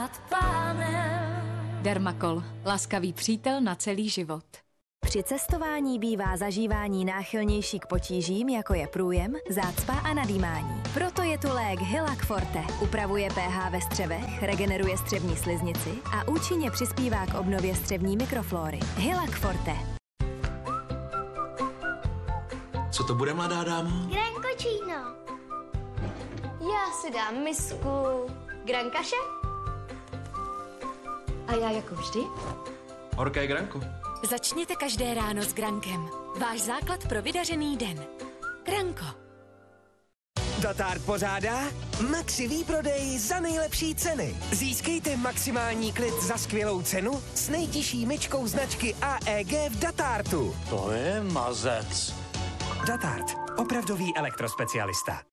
Dermakol. Laskavý přítel na celý život. Při cestování bývá zažívání náchylnější k potížím, jako je průjem, zácpa a nadýmání. Proto je tu lék Hylac Forte. Upravuje pH ve střevech, regeneruje střevní sliznici a účinně přispívá k obnově střevní mikroflóry. Hylac Forte. Co to bude, mladá dámo? Grankočíno. Já si dám misku grankaše. A já jako vždy? Horké granko. Začněte každé ráno s Grankem. Váš základ pro vydařený den. Granko. Datard pořádá Maxi výprodej za nejlepší ceny. Získejte maximální klid za skvělou cenu s nejtižší myčkou značky AEG v Datartu. To je mazec. Datard, opravdový elektrospecialista.